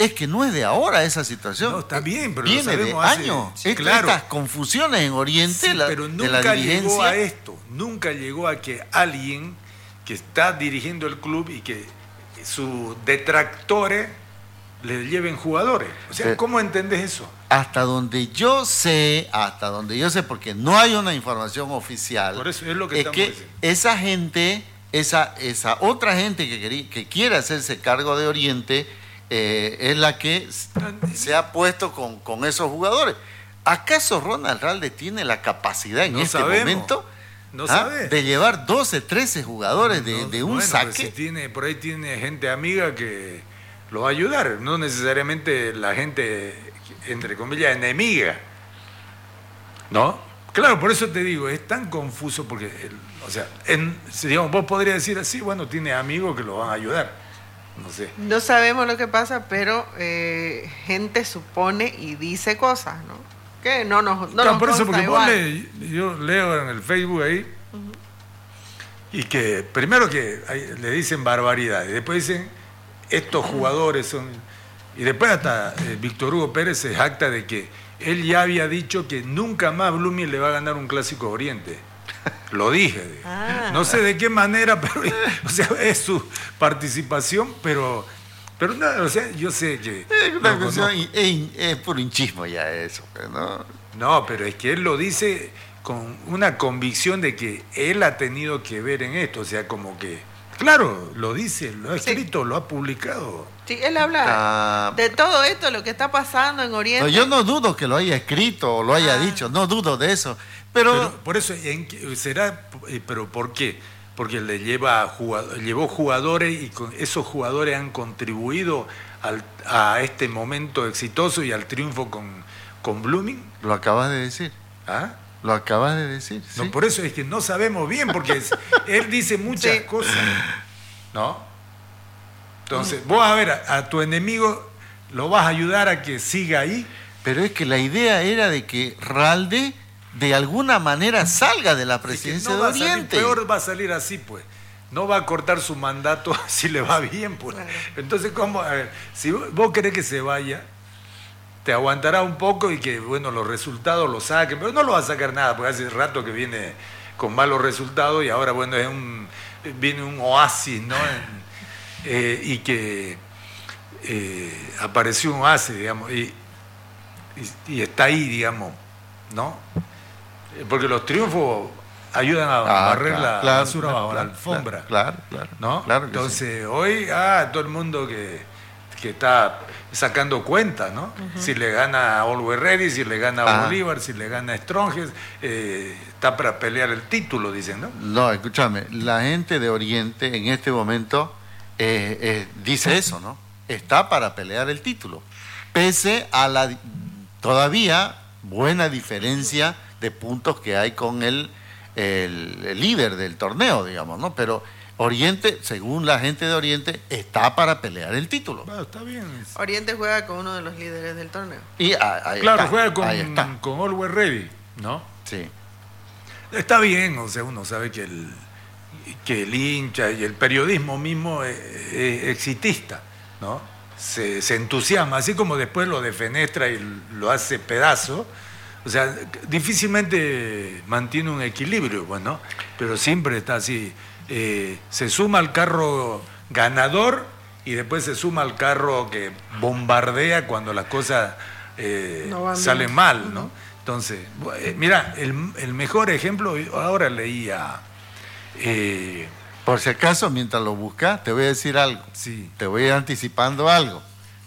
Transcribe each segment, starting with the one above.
es que no es de ahora esa situación. No, está bien, pero viene de años. Sí, claro. Estas confusiones en Oriente, sí, pero de la nunca dirigencia. llegó a esto. Nunca llegó a que alguien que está dirigiendo el club y que sus detractores le lleven jugadores. O sea, ¿cómo entendés eso? Hasta donde yo sé, porque no hay una información oficial. Por eso es lo que estamos diciendo. Esa gente, esa otra gente que quiere hacerse cargo de Oriente, es la que se ha puesto con esos jugadores. ¿Acaso Ronald Ralde tiene la capacidad en momento de llevar 12, 13 jugadores de un saque? Si por ahí tiene gente amiga que lo va a ayudar, no necesariamente la gente, entre comillas, enemiga, ¿no? Claro, por eso te digo, es tan confuso porque, digamos, vos podrías decir así, bueno, tiene amigos que lo van a ayudar, no sé. No sabemos lo que pasa, pero gente supone y dice cosas, ¿no? Que no nos por eso, porque yo leo en el Facebook ahí, y que primero que le dicen barbaridades, y después dicen, estos jugadores son... Y después hasta Víctor Hugo Pérez se jacta de que él ya había dicho que nunca más Blooming le va a ganar un Clásico Oriente. Lo dije. No sé de qué manera, pero es su participación, pero no, yo sé que... Es puro hinchismo ya eso, ¿no? No, pero es que él lo dice con una convicción de que él ha tenido que ver en esto, o sea, como que... Claro, lo dice, lo ha escrito, lo ha publicado. Sí, él habla de todo esto, lo que está pasando en Oriente. No, yo no dudo que lo haya escrito o lo haya dicho, no dudo de eso. Pero por eso, ¿pero por qué? Porque llevó jugadores y esos jugadores han contribuido a este momento exitoso y al triunfo con Blooming. Lo acabas de decir. ¿Ah? Lo acabas de decir. No, ¿sí? por eso es que no sabemos bien, porque él dice muchas cosas, ¿no? Entonces, vos a ver, a tu enemigo lo vas a ayudar a que siga ahí. Pero es que la idea era de que Ralde de alguna manera salga de la presidencia de Oriente. Peor va a salir así, pues. No va a cortar su mandato si le va bien, pues. Claro. Entonces, ¿cómo? A ver, si vos querés que se vaya, te aguantará un poco y que, bueno, los resultados los saquen, pero no lo va a sacar nada, porque hace rato que viene con malos resultados y ahora, bueno, viene un oasis, ¿no? Y que apareció un oasis, digamos, y está ahí, digamos, ¿no? Porque los triunfos ayudan a barrer la basura bajo la alfombra. Claro. ¿No? Claro que entonces, hoy, todo el mundo que está sacando cuentas, ¿no? Uh-huh. Si le gana a Always Ready, si le gana a Bolívar, si le gana a Strongest, está para pelear el título, dicen, ¿no? No, escúchame, la gente de Oriente en este momento dice eso, ¿no? Está para pelear el título, pese a la todavía buena diferencia de puntos que hay con el líder del torneo, digamos, ¿no? Pero Oriente, según la gente de Oriente, está para pelear el título. Bueno, está bien. Oriente juega con uno de los líderes del torneo. Y juega con Always Ready, ¿no? Sí. Está bien, o sea, uno sabe que el hincha y el periodismo mismo es exitista, ¿no? Se entusiasma, así como después lo defenestra y lo hace pedazo. O sea, difícilmente mantiene un equilibrio, bueno, pero siempre está así. Se suma al carro ganador y después se suma al carro que bombardea cuando las cosas salen mal, ¿no? Entonces, mira, el mejor ejemplo, ahora leía... Por si acaso, mientras lo buscas, te voy a decir algo. Sí. Te voy anticipando algo.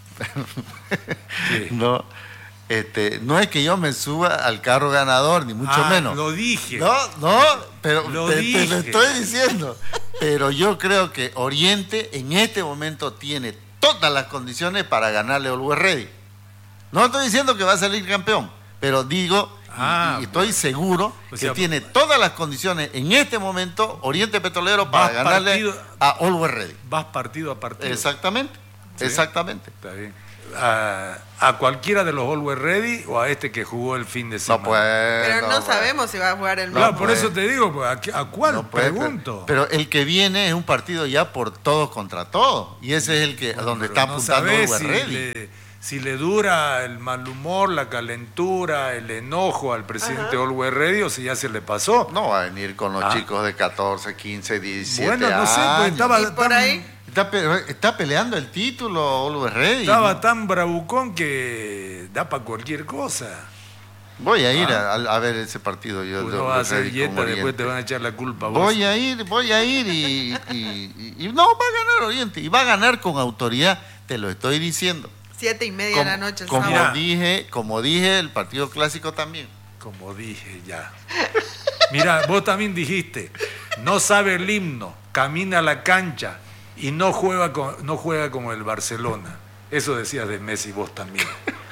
Sí. No es que yo me suba al carro ganador, ni mucho menos. Lo dije. No, pero te lo estoy diciendo. Pero yo creo que Oriente en este momento tiene todas las condiciones para ganarle a Always Ready. No estoy diciendo que va a salir campeón, pero digo, y estoy seguro que tiene todas las condiciones en este momento Oriente Petrolero para ganarle a Always Ready. Vas partido a partido. Exactamente, ¿sí? Exactamente. Está bien. a cualquiera de los Always Ready o a este que jugó el fin de semana. No puede. Pero no sabemos si va a jugar el Claro, mismo. por eso te digo, pues, ¿a cuál? No puede, pregunto. pero el que viene es un partido ya por todos contra todos. Y ese es el que donde está apuntando sabes Always Ready. si le dura el mal humor, la calentura, el enojo al presidente Always Ready o si ya se le pasó. No va a venir con los chicos de 14, 15, 17 Bueno, no años. sé, pues estaba ¿Y por ahí? Está peleando el título Always Ready. Estaba tan bravucón que da para cualquier cosa. Voy a ir a ver ese partido. Yo Pues de no vas a Always hacer Ready dieta, como después Oriente. te van a echar la culpa a vos. Voy a ir y no, va a ganar Oriente. Y va a ganar con autoridad, te lo estoy diciendo. 7:30 de la noche. el Como sábado. dije, el partido clásico también. Como dije ya. Mira, vos también dijiste, no sabe el himno, camina a la cancha y no juega como el Barcelona. Eso decías de Messi vos también.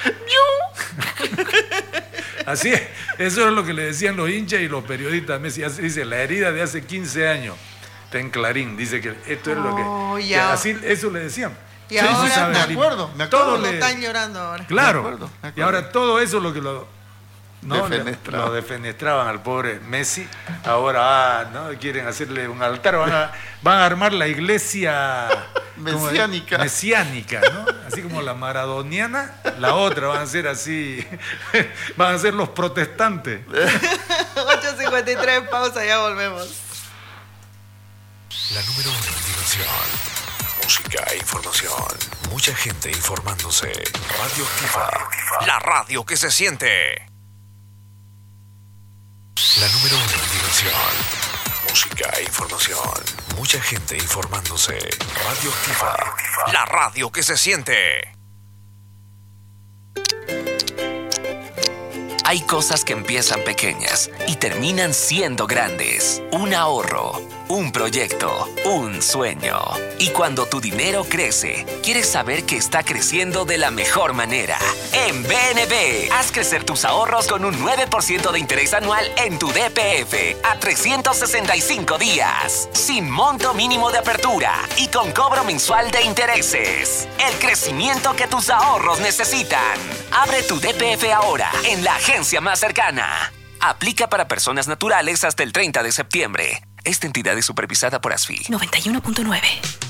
Así es, eso es lo que le decían los hinchas y los periodistas a Messi. Así dice, la herida de hace 15 años está en Clarín. Dice que esto es lo que ya. así, eso le decían. Y ahora no sabe me el himno. acuerdo. Todo lo le- están llorando ahora. Claro. Me acuerdo. Y ahora todo eso es lo que Defenestraba. lo defenestraban al pobre Messi. Ahora ¿no? quieren hacerle un altar, van a armar la iglesia ¿cómo es? Mesiánica. Mesiánica, ¿no? Así como la maradoniana, la otra van a ser así, van a ser los protestantes. 8:53, pausa, ya volvemos. La número 1 en diversión, música e información. Mucha gente informándose. Radio Activa. La radio que se siente. La número 1 en diversión, música e información. Mucha gente informándose. Radio Activa. La radio que se siente. Hay cosas que empiezan pequeñas y terminan siendo grandes. Un ahorro, un proyecto, un sueño. Y cuando tu dinero crece, quieres saber que está creciendo de la mejor manera. En BNB, haz crecer tus ahorros con un 9% de interés anual en tu DPF a 365 días, sin monto mínimo de apertura y con cobro mensual de intereses. El crecimiento que tus ahorros necesitan. Abre tu DPF ahora en la agencia más cercana. Aplica para personas naturales hasta el 30 de septiembre. Esta entidad es supervisada por ASFI. 91.9.